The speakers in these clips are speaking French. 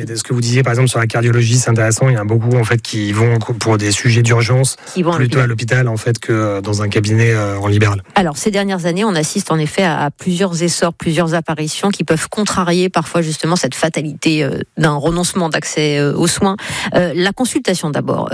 ce que vous disiez par exemple sur la cardiologie, c'est intéressant. Il y en a beaucoup en fait qui vont pour des sujets d'urgence plutôt à l'hôpital en fait que dans un cabinet en libéral. Alors ces dernières années, on assiste en effet à plusieurs essors, plusieurs apparitions qui peuvent contrarier parfois justement cette fatalité d'un renoncement d'accès aux soins. La consultation d'abord,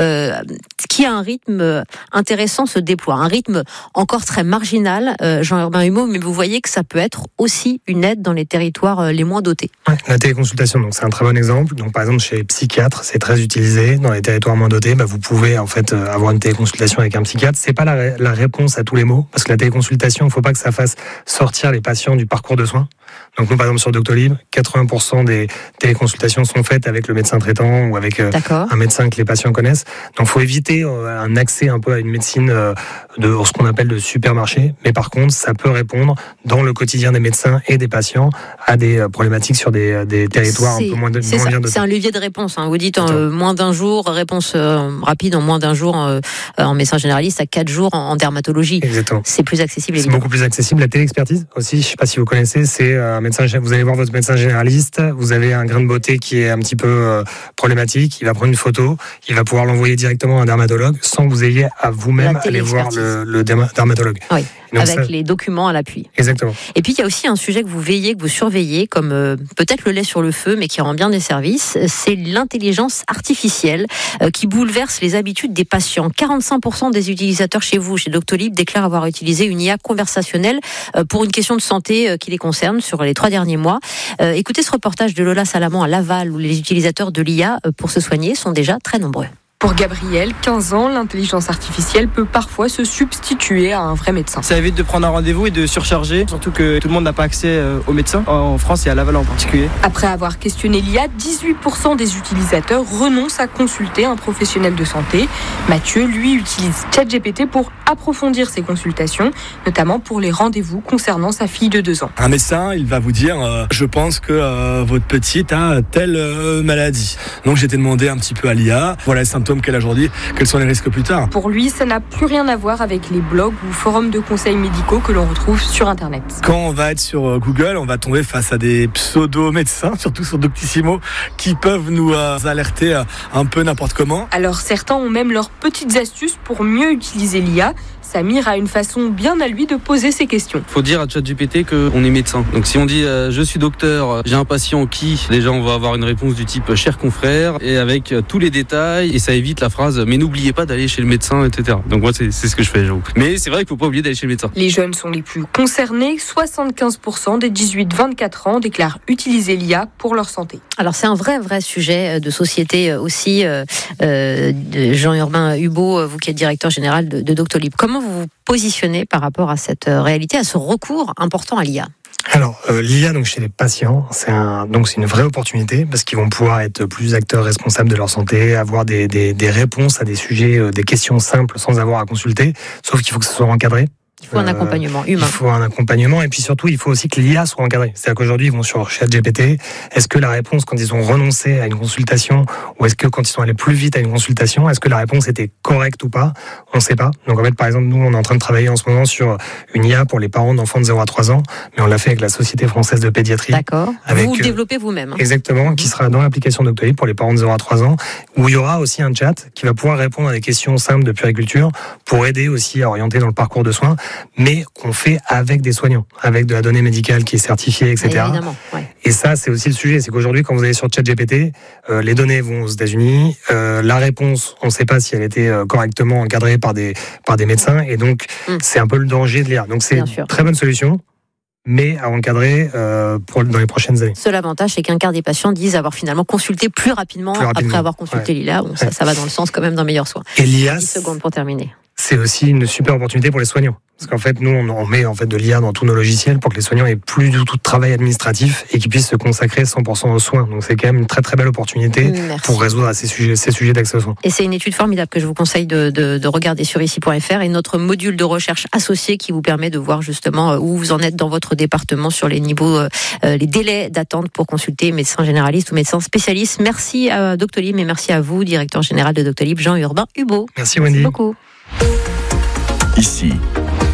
qui a un rythme intéressant se déploie, un rythme encore très marginal, Jean-Urbain Humeau, mais vous voyez que ça peut être aussi une aide dans les territoires les moins dotés. Ouais, la téléconsultation, donc c'est un très bon exemple. Donc par exemple chez les psychiatres, c'est très utilisé dans les territoires moins dotés. Vous pouvez en fait avoir une téléconsultation avec un psychiatre. C'est pas la réponse à tous les maux, parce que la téléconsultation, il faut pas que ça fasse sortir les patients du parcours de soins. Donc nous, par exemple, sur Doctolib, 80% des téléconsultations sont faites avec le médecin traitant ou avec un médecin que les patients connaissent. Donc il faut éviter un accès un peu à une médecine de ce qu'on appelle de supermarché. Mais par contre, ça peut répondre dans le quotidien des médecins et des patients à des problématiques sur des territoires un peu moins bien dotés. C'est un levier de réponse. Vous dites moins d'un jour, réponse rapide en moins d'un jour en médecin généraliste, à 4 jours en dermatologie. Exactement. C'est plus accessible. C'est beaucoup plus accessible. La téléexpertise aussi, je ne sais pas si vous connaissez, c'est un médecin. Vous allez voir votre médecin généraliste, vous avez un grain de beauté qui est un petit peu problématique, il va prendre une photo, il va pouvoir l'envoyer directement à un dermatologue sans que vous ayez à vous-même aller voir le dermatologue. Oui. Avec les documents à l'appui. Exactement. Et puis il y a aussi un sujet que vous veillez, que vous surveillez, comme peut-être le lait sur le feu, mais qui rend bien des services, c'est l'intelligence artificielle qui bouleverse les habitudes des patients. 45% des utilisateurs chez vous, chez Doctolib, déclarent avoir utilisé une IA conversationnelle pour une question de santé qui les concerne sur les 3 derniers mois. Écoutez ce reportage de Lola Salamon à Laval, où les utilisateurs de l'IA pour se soigner sont déjà très nombreux. Pour Gabriel, 15 ans, l'intelligence artificielle peut parfois se substituer à un vrai médecin. Ça évite de prendre un rendez-vous et de surcharger, surtout que tout le monde n'a pas accès au médecin, en France et à Laval en particulier. Après avoir questionné l'IA, 18% des utilisateurs renoncent à consulter un professionnel de santé. Mathieu, lui, utilise ChatGPT pour approfondir ses consultations, notamment pour les rendez-vous concernant sa fille de 2 ans. Un médecin, il va vous dire je pense que votre petite a telle maladie. Donc j'ai été demandé un petit peu à l'IA, voilà les symptômes qu'elle a aujourd'hui, quels sont les risques plus tard. Pour lui, ça n'a plus rien à voir avec les blogs ou forums de conseils médicaux que l'on retrouve sur Internet. Quand on va être sur Google, on va tomber face à des pseudo-médecins, surtout sur Doctissimo, qui peuvent nous alerter un peu n'importe comment. Alors certains ont même leurs petites astuces pour mieux utiliser l'IA. Samir a une façon bien à lui de poser ses questions. Il faut dire à ChatGPT qu'on est médecin. Donc si on dit je suis docteur, j'ai un patient qui, déjà on va avoir une réponse du type cher confrère et avec tous les détails et ça évite la phrase mais n'oubliez pas d'aller chez le médecin, etc. Donc moi c'est ce que je fais, j'avoue. Mais c'est vrai qu'il ne faut pas oublier d'aller chez le médecin. Les jeunes sont les plus concernés. 75% des 18-24 ans déclarent utiliser l'IA pour leur santé. Alors c'est un vrai sujet de société aussi. Jean-Urbain Humeau, vous qui êtes directeur général de Doctolib. Comment vous vous positionnez par rapport à cette réalité, à ce recours important à l'IA ? Alors, l'IA, donc, chez les patients, c'est une vraie opportunité parce qu'ils vont pouvoir être plus acteurs responsables de leur santé, avoir des réponses à des sujets, des questions simples sans avoir à consulter, sauf qu'il faut que ce soit encadré. Il faut un accompagnement humain. Il faut un accompagnement et puis surtout, il faut aussi que l'IA soit encadrée. C'est-à-dire qu'aujourd'hui, ils vont sur ChatGPT. Est-ce que la réponse, quand ils ont renoncé à une consultation, ou est-ce que quand ils sont allés plus vite à une consultation, est-ce que la réponse était correcte ou pas ? On ne sait pas. Donc en fait, par exemple, nous, on est en train de travailler en ce moment sur une IA pour les parents d'enfants de 0 à 3 ans, mais on l'a fait avec la Société française de pédiatrie. D'accord. Vous le développez vous-même. Exactement, qui sera dans l'application Doctolib pour les parents de 0 à 3 ans, où il y aura aussi un chat qui va pouvoir répondre à des questions simples de puériculture pour aider aussi à orienter dans le parcours de soins, mais qu'on fait avec des soignants, avec de la donnée médicale qui est certifiée, etc. Évidemment, ouais. Et ça, c'est aussi le sujet, c'est qu'aujourd'hui, quand vous allez sur ChatGPT, les données vont aux États-Unis, la réponse, on ne sait pas si elle était correctement encadrée par des médecins, et donc c'est un peu le danger de l'IA. Donc c'est une très bonne solution, mais à encadrer dans les prochaines années. Seul avantage, c'est qu'un quart des patients disent avoir finalement consulté plus rapidement. Après avoir consulté l'IA. Bon, ça va dans le sens quand même d'un meilleur soin. Et l'IA, 10 secondes pour terminer. C'est aussi une super opportunité pour les soignants. Parce qu'en fait, nous, on met en fait de l'IA dans tous nos logiciels pour que les soignants aient plus du tout de travail administratif et qu'ils puissent se consacrer 100% aux soins. Donc c'est quand même une très très belle opportunité pour résoudre ces sujets d'accès aux soins. Et c'est une étude formidable que je vous conseille de regarder sur ici.fr et notre module de recherche associé qui vous permet de voir justement où vous en êtes dans votre département sur les niveaux, les délais d'attente pour consulter médecin généraliste ou médecin spécialiste. Merci à Doctolib et merci à vous, directeur général de Doctolib, Jean-Urbain Humeau. Merci Wendy. Merci beaucoup. Ici,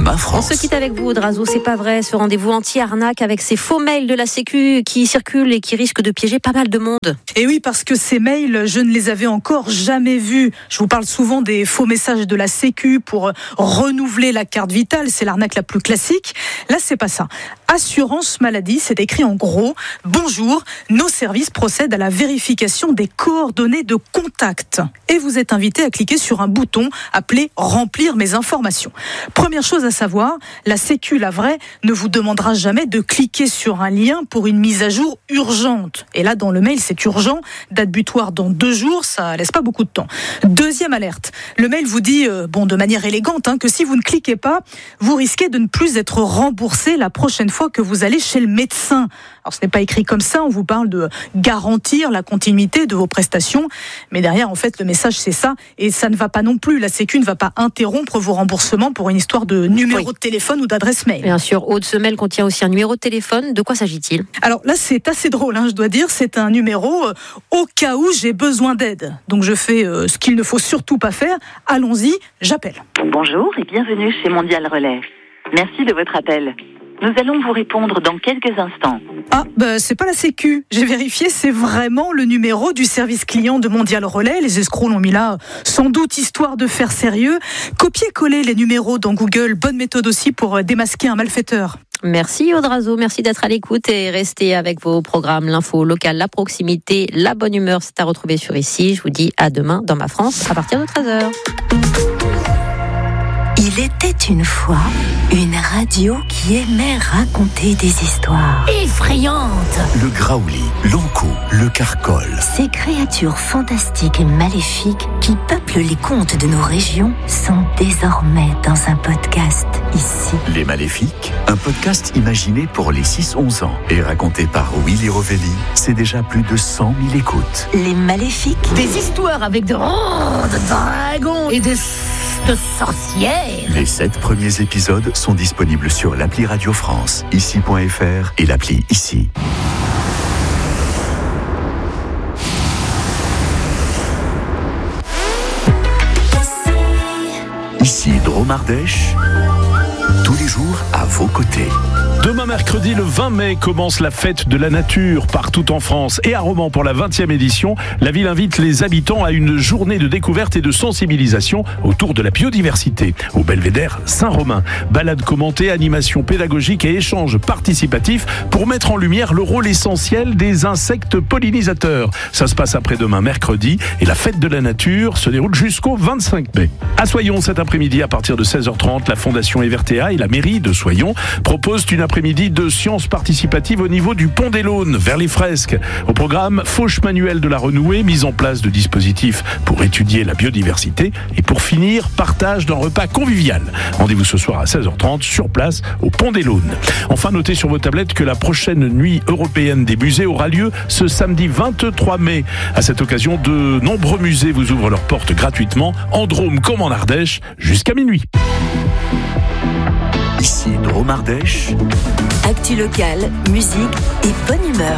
Ma On France. se quitte avec vous, Audrazo, c'est pas vrai, ce rendez-vous anti-arnaque avec ces faux mails de la Sécu qui circulent et qui risquent de piéger pas mal de monde. Et oui, parce que ces mails, je ne les avais encore jamais vus. Je vous parle souvent des faux messages de la Sécu pour renouveler la carte vitale, c'est l'arnaque la plus classique. Là, c'est pas ça. Assurance maladie, c'est écrit en gros. Bonjour, nos services procèdent à la vérification des coordonnées de contact. Et vous êtes invité à cliquer sur un bouton appelé remplir mes informations. Première chose à savoir, la Sécu, la vraie, ne vous demandera jamais de cliquer sur un lien pour une mise à jour urgente. Et là, dans le mail, c'est urgent. Date butoir dans 2 jours, ça laisse pas beaucoup de temps. Deuxième alerte. Le mail vous dit, de manière élégante, que si vous ne cliquez pas, vous risquez de ne plus être remboursé la prochaine fois que vous allez chez le médecin. Alors, ce n'est pas écrit comme ça. On vous parle de garantir la continuité de vos prestations. Mais derrière, en fait, le message, c'est ça. Et ça ne va pas non plus. La Sécu ne va pas interrompre vos remboursements pour une histoire de numéro de téléphone ou d'adresse mail. Bien sûr, Aude, ce mail contient aussi un numéro de téléphone. De quoi s'agit-il ? Alors là, c'est assez drôle, je dois dire. C'est un numéro au cas où j'ai besoin d'aide. Donc je fais ce qu'il ne faut surtout pas faire. Allons-y, j'appelle. Bonjour et bienvenue chez Mondial Relais. Merci de votre appel. Nous allons vous répondre dans quelques instants. Ah, c'est pas la Sécu. J'ai vérifié, c'est vraiment le numéro du service client de Mondial Relais. Les escrocs l'ont mis là, sans doute histoire de faire sérieux. Copier-coller les numéros dans Google, bonne méthode aussi pour démasquer un malfaiteur. Merci Audrazo, merci d'être à l'écoute et restez avec vos programmes, l'info locale, la proximité, la bonne humeur, c'est à retrouver sur ici. Je vous dis à demain dans Ma France à partir de 13h. Il était une fois une radio qui aimait raconter des histoires effrayantes. Le graouli, l'ankou, le carcol. Ces créatures fantastiques et maléfiques qui peuplent les contes de nos régions sont désormais dans un podcast ici. Les Maléfiques, un podcast imaginé pour les 6-11 ans et raconté par Willy Rovelli, c'est déjà plus de 100 000 écoutes. Les Maléfiques. Des histoires avec de dragons et de sorcières. Les 7 premiers épisodes sont disponibles sur l'appli Radio France, ici.fr et l'appli Ici. Ici Dromardèche, tous les jours à vos côtés. Demain mercredi, le 20 mai, commence la fête de la nature partout en France. Et à Romans, pour la 20e édition, la ville invite les habitants à une journée de découverte et de sensibilisation autour de la biodiversité. Au Belvédère Saint-Romain, balades commentées, animations pédagogiques et échanges participatifs pour mettre en lumière le rôle essentiel des insectes pollinisateurs. Ça se passe après-demain mercredi et la fête de la nature se déroule jusqu'au 25 mai. À Soyons, cet après-midi, à partir de 16h30, la Fondation Evertea et la mairie de Soyons proposent une après-midi de sciences participatives au niveau du Pont des Launes, vers les fresques. Au programme, fauche manuelle de la renouée, mise en place de dispositifs pour étudier la biodiversité et pour finir, partage d'un repas convivial. Rendez-vous ce soir à 16h30 sur place au Pont des Launes. Enfin, notez sur vos tablettes que la prochaine nuit européenne des musées aura lieu ce samedi 23 mai. À cette occasion, de nombreux musées vous ouvrent leurs portes gratuitement, en Drôme comme en Ardèche, jusqu'à minuit. Ici Dromardèche. Actu locale, musique et bonne humeur.